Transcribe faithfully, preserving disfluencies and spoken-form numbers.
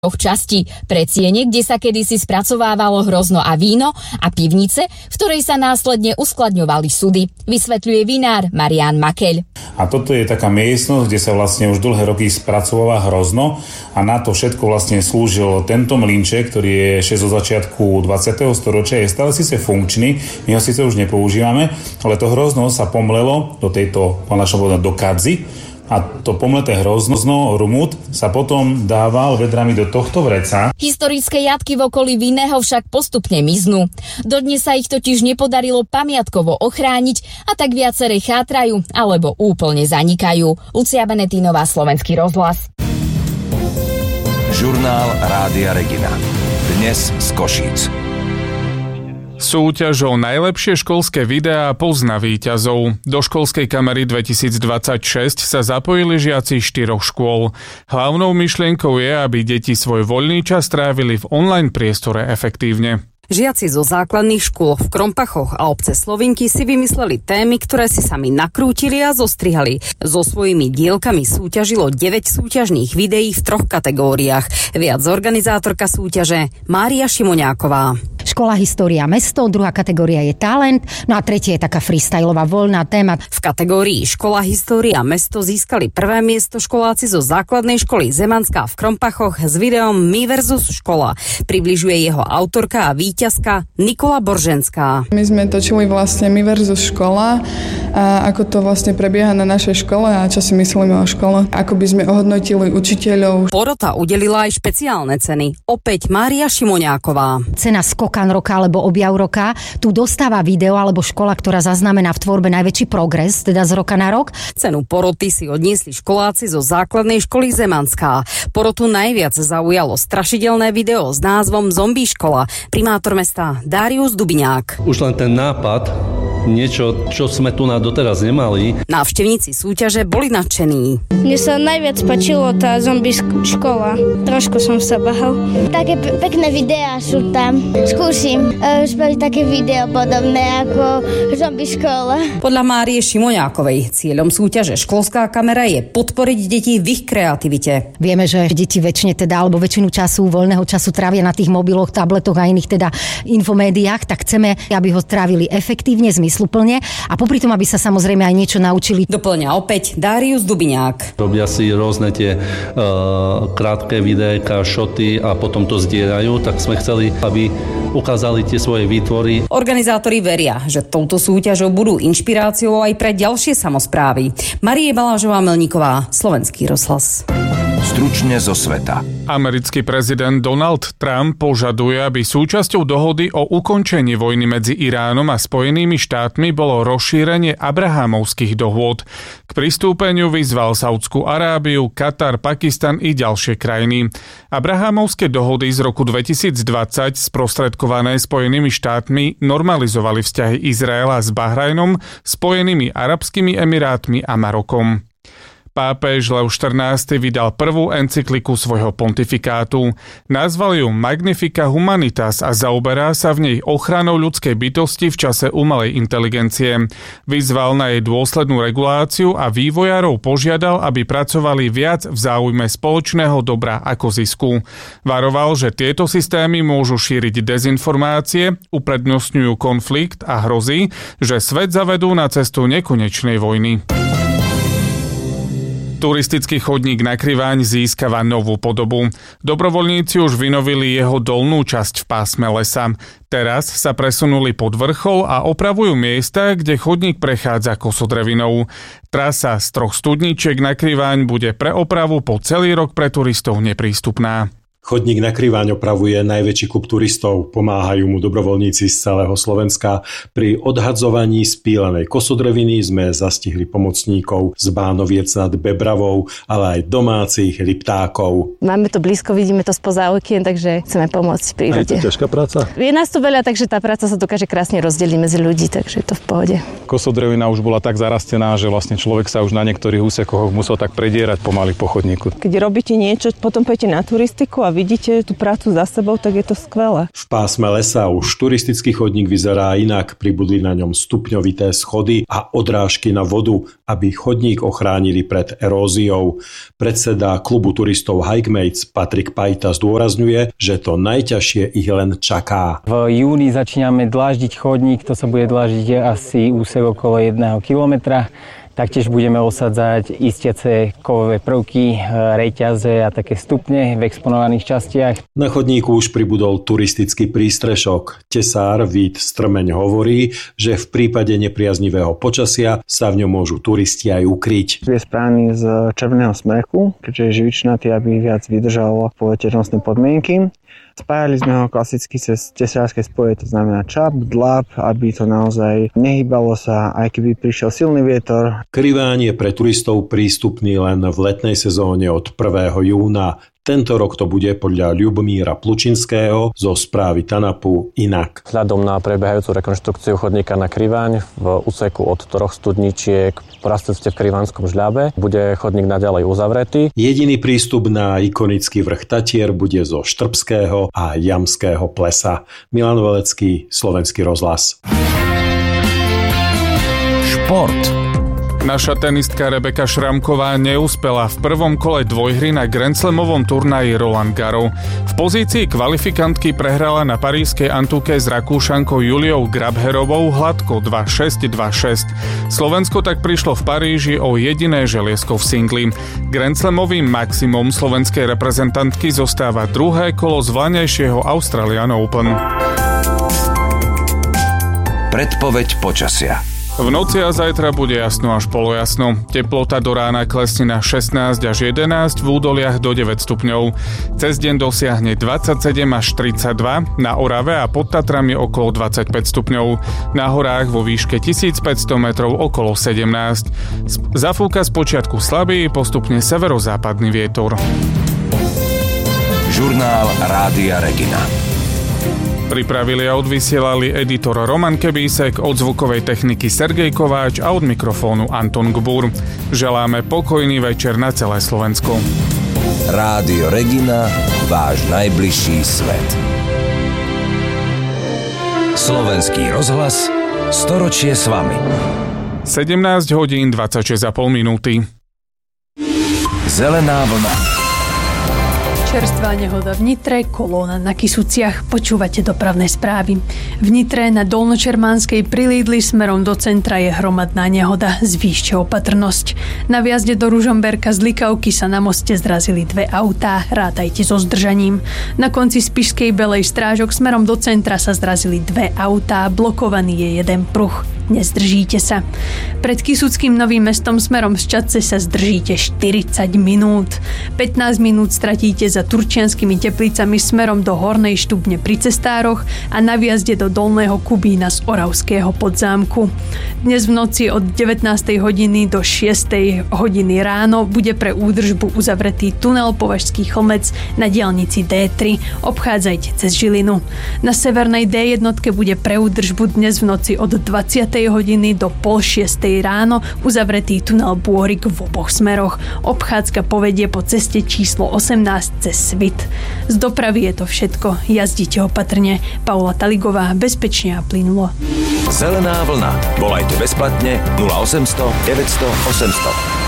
časti. Predsiene, kde sa kedysi spracovávalo hrozno a víno, a pivnice, v ktorej sa následne uskladňovali sudy. Vysvetľuje vinár Marián Makeľ. A toto je taká miestnosť, kde sa vlastne už dlhé roky spracováva hrozno a na to všetko vlastne slúžil tento mlynček, ktorý je ešte zo začiatku dvadsiateho storočia, je stále síce funkčný, my ho síce už nepoužívame, ale to hrozno sa pomlelo do tejto, po našom povedať, do kadzy. A to pomleté hrozno, rumút, sa potom dával vedrami do tohto vreca. Historické jatky v okolí Vinného však postupne miznú. Dodnes sa ich totiž nepodarilo pamiatkovo ochrániť a tak viaceré chátrajú alebo úplne zanikajú. Lucia Benetínová, Slovenský rozhlas. Žurnál Rádia Regina. Dnes z Košíc. Súťaž o najlepšie školské videá pozná víťazov. Do školskej kamery dvetisícdvadsaťšesť sa zapojili žiaci štyroch škôl. Hlavnou myšlienkou je, aby deti svoj voľný čas trávili v online priestore efektívne. Žiaci zo základných škôl v Krompachoch a obce Slovinky si vymysleli témy, ktoré si sami nakrútili a zostrihali. So svojimi dielkami súťažilo deväť súťažných videí v troch kategóriách. Viac organizátorka súťaže Mária Šimoňáková. Škola História mesto, druhá kategória je talent, no a tretia je taká freestylová voľná téma. V kategórii Škola História mesto získali prvé miesto školáci zo základnej školy Zemanská v Krompachoch s videom My versus škola. Približuje jeho autorka a víťazka Nikola Borženská. My sme točili vlastne My versus škola a ako to vlastne prebieha na našej škole a čo si myslíme o škole. Ako by sme ohodnotili učiteľov. Porota udelila aj špeciálne ceny. Opäť Mária Šimoňáková. Cena Skokan roka alebo Objav roka. Tu dostáva video alebo škola, ktorá zaznamená v tvorbe najväčší progres, teda z roka na rok. Cenu poroty si odniesli školáci zo základnej školy Zemanská. Porotu najviac zaujalo strašidelné video s názvom Zombie škola. Primátor mesta Darius Dubiňák. Už len ten nápad, niečo, čo sme tu na doteraz nemali. Návštevníci súťaže boli nadšení. Mne sa najviac páčilo tá zombie škola. Trošku som sa báhal. Také pe- pekné videá sú tam. Skúsim uh, spraviť také video podobné ako zombie škola. Podľa Márie Šimoňákovej cieľom súťaže Školská kamera je podporiť deti v ich kreativite. Vieme, že deti väčšine teda, alebo väčšinu času, voľného času trávia na tých mobiloch, tabletoch a iných teda infomédiách, tak chceme, aby ho trávili efektívne, zmysluplne a popri tom, aby sa samozrejme aj niečo naučili. Doplňa opäť Darius Dubiňák. Robia si rôzne tie uh, krátke videjka, šoty a potom to zdieľajú, tak sme chceli, aby ukázali tie svoje výtvory. Organizátori veria, že touto súťažou budú inšpiráciou aj pre ďalšie samosprávy. Marie Balážová-Melníková, Slovenský rozhlas. Stručne zo sveta. Americký prezident Donald Trump požaduje, aby súčasťou dohody o ukončení vojny medzi Iránom a Spojenými štátmi bolo rozšírenie Abrahámovských dohôd. K pristúpeniu vyzval Saúdskú Arábiu, Katar, Pakistan i ďalšie krajiny. Abrahámovské dohody z roku dvetisícdvadsať sprostredkované Spojenými štátmi normalizovali vzťahy Izraela s Bahrajnom, Spojenými arabskými emirátmi a Marokom. Pápež Lev štrnásty vydal prvú encykliku svojho pontifikátu. Nazval ju Magnifica Humanitas a zaoberá sa v nej ochranou ľudskej bytosti v čase umelej inteligencie. Vyzval na jej dôslednú reguláciu a vývojárov požiadal, aby pracovali viac v záujme spoločného dobra ako zisku. Varoval, že tieto systémy môžu šíriť dezinformácie, uprednostňujú konflikt a hrozí, že svet zavedú na cestu nekonečnej vojny. Turistický chodník na Kriváň získava novú podobu. Dobrovoľníci už vynovili jeho dolnú časť v pásme lesa. Teraz sa presunuli pod vrchol a opravujú miesta, kde chodník prechádza kosodrevinou. Trasa z troch studničiek na Kriváň bude pre opravu po celý rok pre turistov neprístupná. Chodník na Kriváň opravuje najväčší klub turistov. Pomáhajú mu dobrovoľníci z celého Slovenska. Pri odhadzovaní spílenej kosodreviny sme zastihli pomocníkov z Bánoviec nad Bebravou, ale aj domácich liptákov. Máme to blízko, vidíme to spoza okien, takže chceme pomôcť v prírode. Je to ťažká práca? Je nás tu veľa, takže tá práca sa dokáže krásne rozdeliť medzi ľudí, takže je to v pohode. Kosodrevina už bola tak zarastená, že vlastne človek sa už na niektorých úsekoch musel tak predierať pomaly po chodníku. Keď robíte niečo, potom pôjdete na turistiku a a vidíte tú prácu za sebou, tak je to skvelé. V pásme lesa už turistický chodník vyzerá inak. Pribudli na ňom stupňovité schody a odrážky na vodu, aby chodník ochránili pred eróziou. Predseda klubu turistov Hikemates Patrik Pajta zdôrazňuje, že to najťažšie ich len čaká. V júni začíname dláždiť chodník, to sa bude dláždiť asi úsek okolo jedného kilometra. Taktiež budeme osadzať istiace kovové prvky, reťaze a také stupne v exponovaných častiach. Na chodníku už pribudol turistický prístrešok. Tesár Vít Strmeň hovorí, že v prípade nepriaznivého počasia sa v ňom môžu turisti aj ukryť. Je správny z červeného smreku, keďže je živičnatý, aby viac vydržal poveternostné podmienky. Spájali sme ho klasicky cez tesárske spoje, to znamená čap, dlap, aby to naozaj nehýbalo sa, aj keby prišiel silný vietor. Kriváň je pre turistov prístupný len v letnej sezóne od prvého júna. Tento rok to bude podľa Ľubomíra Plučinského zo správy TANAPu inak. Vzhľadom na prebiehajúcu rekonštrukciu chodníka na Kriváň v úseku od troch studničiek po rastúste v Krivánskom žľabe bude chodník naďalej uzavretý. Jediný prístup na ikonický vrch Tatier bude zo Štrbského a Jamského plesa. Milan Velecký, Slovenský rozhlas. Šport. Naša tenistka Rebeka Šramková neúspela v prvom kole dvojhry na Grand Slamovom turnaji Roland Garros. V pozícii kvalifikantky prehrala na parískej Antúke s Rakúšankou Juliou Grabherovou hladko dva šesť dva šesť. Slovensko tak prišlo v Paríži o jediné želiesko v singli. Grand Slamovým maximum slovenskej reprezentantky zostáva druhé kolo z vlaňajšieho Australian Open. Predpoveď počasia. V noci a zajtra bude jasno až polojasno. Teplota do rána klesne na šestnásť až jedenásť, v údoliach do deväť stupňov. Cez deň dosiahne dvadsaťsedem až tridsaťdva, na Orave a pod Tatrami okolo dvadsaťpäť stupňov. Na horách vo výške tisícpäťsto metrov okolo sedemnásť. Zafúka z počiatku slabý, postupne severozápadný vietor. Žurnál Rádia Regina. Pripravili a odvysielali editor Roman Kebísek, od zvukovej techniky Sergej Kováč a od mikrofónu Anton Gbur. Želáme pokojný večer na celé Slovensko. Rádio Regina, váš najbližší svet. Slovenský rozhlas, storočie s vami. sedemnásť hodín dvadsaťšesť a pol minúty. Zelená vlna. Čerstvá nehoda v Nitre, kolóna na Kysuciach. Počúvate dopravné správy. V Nitre na Dolnočermánskej prilídli smerom do centra je hromadná nehoda. Zvýšte opatrnosť. Na vjazde do Ružomberka z Likavky sa na moste zrazili dve autá. Rátajte so zdržaním. Na konci Spišskej Belej Strážok smerom do centra sa zrazili dve autá. Blokovaný je jeden pruh. Nezdržíte sa. Pred Kysuckým Novým Mestom smerom z Čadce sa zdržíte štyridsať minút. pätnásť minút stratíte za Turčianskými Teplicami smerom do Hornej Štubne pri Cestároch a na vjazde do Dolného Kubína z Oravského Podzámku. Dnes v noci od devätnástej hodiny do šiestej hodiny ráno bude pre údržbu uzavretý tunel Považský Chlmec na diaľnici dé tri. Obchádzajte cez Žilinu. Na severnej dé jednotke bude pre údržbu dnes v noci od dvadsiatej hodiny do pol šiestej ráno uzavretý tunel Bôrik v oboch smeroch. Obchádzka povedie po ceste číslo osemnásť cez Svit. Z dopravy je to všetko. Jazdite opatrne. Paula Taligová, bezpečne a plynulo. Zelená vlna. Volajte bezplatne nula osemsto deväťsto osemsto.